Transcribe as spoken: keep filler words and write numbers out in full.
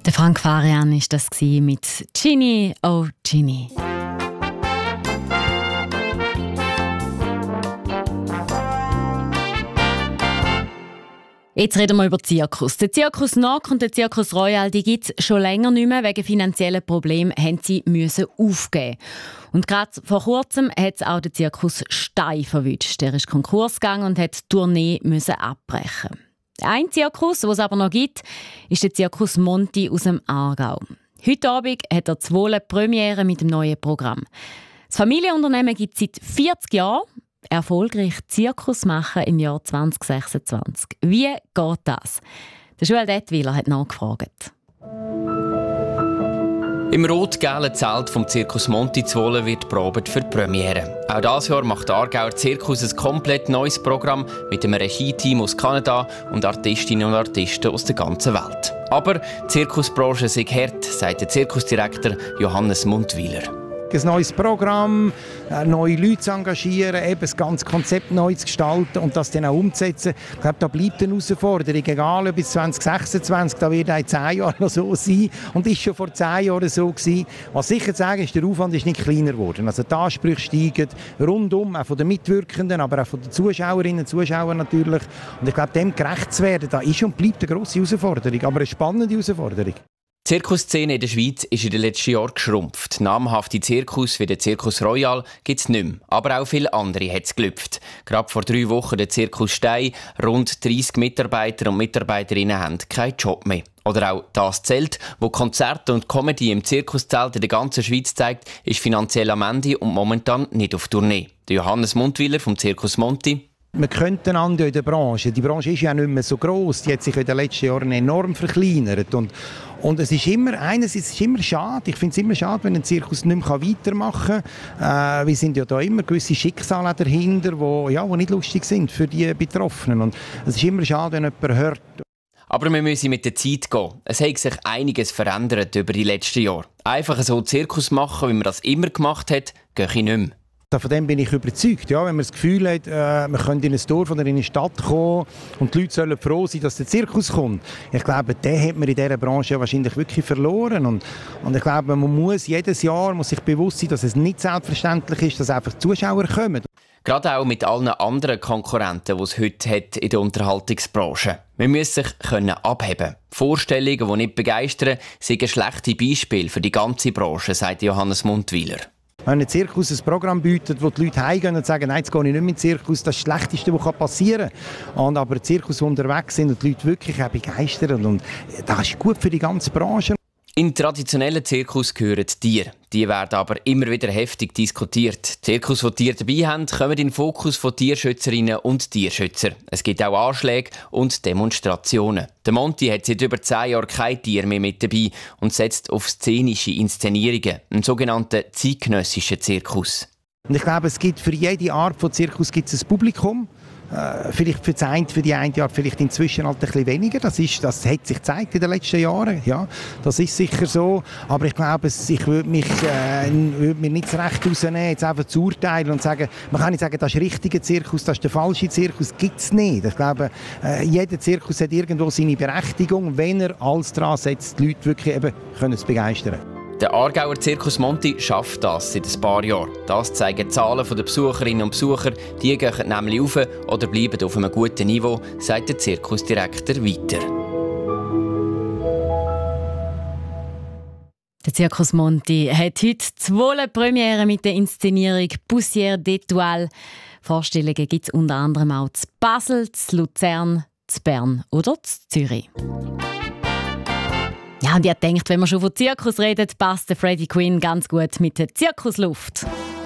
Der Frank Farian war das mit «Ginny, oh Ginny». Jetzt reden wir über Zirkus. Der Zirkus Nock und der Zirkus Royal gibt es schon länger nicht mehr. Wegen finanziellen Problemen haben sie müssen aufgeben. Und gerade vor kurzem hat es auch den Zirkus Stein verwünscht. Der ist Konkurs gegangen und hat die Tournee müssen abbrechen. Ein Zirkus, den es aber noch gibt, ist der Zirkus Monti aus dem Aargau. Heute Abend hat er zwei Premiere mit dem neuen Programm. Das Familienunternehmen gibt es seit vierzig Jahren. Erfolgreich Zirkus machen im Jahr zwanzig sechsundzwanzig. Wie geht das? Der Joel Detwiler hat nachgefragt. Im rot-gelben Zelt vom Zirkus Monti Zwolle wird probiert für die Premiere. Auch dieses Jahr macht der Aargauer Zirkus ein komplett neues Programm mit einem Regie-Team aus Kanada und Artistinnen und Artisten aus der ganzen Welt. Aber die Zirkusbranche sei hart, sagt der Zirkusdirektor Johannes Mundwiler. Ein neues Programm, neue Leute zu engagieren, eben das ganze Konzept neu zu gestalten und das dann auch umzusetzen. Ich glaube, da bleibt eine Herausforderung, egal bis zwanzig sechsundzwanzig, da wird auch in zehn Jahren noch so sein und ist schon vor zehn Jahren so gewesen. Was sicher zu sagen ist, der Aufwand ist nicht kleiner geworden. Also die Ansprüche steigen rundum, auch von den Mitwirkenden, aber auch von den Zuschauerinnen und Zuschauern natürlich. Und ich glaube, dem gerecht zu werden, da ist und bleibt eine grosse Herausforderung, aber eine spannende Herausforderung. Die Zirkusszene in der Schweiz ist in den letzten Jahren geschrumpft. Namhafte Zirkus wie der Zirkus Royal gibt es nicht mehr. Aber auch viele andere hat es gelüpft. Gerade vor drei Wochen der Zirkus Stein. Rund dreissig Mitarbeiter und Mitarbeiterinnen haben keinen Job mehr. Oder auch «Das Zelt», wo Konzerte und Comedy im Zirkuszelt in der ganzen Schweiz zeigt, ist finanziell am Ende und momentan nicht auf Tournee. Der Johannes Mundwiler vom Zirkus Monti. Wir könnten einander in der Branche. Die Branche ist ja nicht mehr so gross. Die hat sich in den letzten Jahren enorm verkleinert. Und, und es ist immer, eines es ist immer schade. Ich finde es immer schade, wenn ein Zirkus nicht mehr weitermachen kann. Äh, wir sind ja da immer gewisse Schicksale dahinter, die ja, nicht lustig sind für die Betroffenen. Und es ist immer schade, wenn jemand hört. Aber wir müssen mit der Zeit gehen. Es hat sich einiges verändert über die letzten Jahre. Einfach so Zirkus machen, wie man das immer gemacht hat, gehe ich nicht mehr. Von dem bin ich überzeugt. Ja, wenn man das Gefühl hat, äh, man könnte in ein Dorf oder in eine Stadt kommen und die Leute sollen froh sein, dass der Zirkus kommt. Ich glaube, den hat man in dieser Branche wahrscheinlich wirklich verloren. Und, und ich glaube, man muss jedes Jahr muss sich bewusst sein, dass es nicht selbstverständlich ist, dass einfach Zuschauer kommen. Gerade auch mit allen anderen Konkurrenten, die es heute hat in der Unterhaltungsbranche. Man muss sich können abheben. Vorstellungen, die nicht begeistern, sind schlechte Beispiele für die ganze Branche, sagt Johannes Mundwiler. Wenn ein Zirkus ein Programm bietet, wo die Leute heimgehen und sagen, nein, jetzt gehe ich nicht mehr in den Zirkus, das ist das Schlechteste, was passieren kann. Und aber Zirkus unterwegs sind und die Leute wirklich auch begeistern. Und das ist gut für die ganze Branche. In traditionellen Zirkus gehören Tiere. Die werden aber immer wieder heftig diskutiert. Zirkus, die Tiere dabei haben, kommen in den Fokus von Tierschützerinnen und Tierschützer. Es gibt auch Anschläge und Demonstrationen. Der Monti hat seit über zehn Jahren kein Tier mehr mit dabei und setzt auf szenische Inszenierungen, einen sogenannten zeitgenössischen Zirkus. Und ich glaube, es gibt für jede Art von Zirkus gibt es ein Publikum. Äh, vielleicht für, das eine, für die eine Art vielleicht inzwischen halt ein bisschen weniger. Das, ist, das hat sich gezeigt in den letzten Jahren. Ja, das ist sicher so. Aber ich glaube, ich würde mich äh, würd mir nicht das Recht rausnehmen, jetzt einfach zu urteilen und sagen, man kann nicht sagen, das ist der richtige Zirkus, das ist der falsche Zirkus. Gibt es nicht. Ich glaube, äh, jeder Zirkus hat irgendwo seine Berechtigung, wenn er alles daran setzt, die Leute wirklich eben können es begeistern. Der Aargauer Zirkus Monti schafft das seit ein paar Jahren. Das zeigen die Zahlen der Besucherinnen und Besucher. Die gehen nämlich auf oder bleiben auf einem guten Niveau, sagt der Zirkusdirektor weiter. Der Zirkus Monti hat heute zwei Premiere mit der Inszenierung «Poussière d'Étoile». Vorstellungen gibt es unter anderem auch zu Basel, zu Luzern, zu Bern oder zu Zürich. Ja, und ich denke, wenn wir schon von Zirkus reden, passt der Freddie Quinn ganz gut mit der Zirkusluft.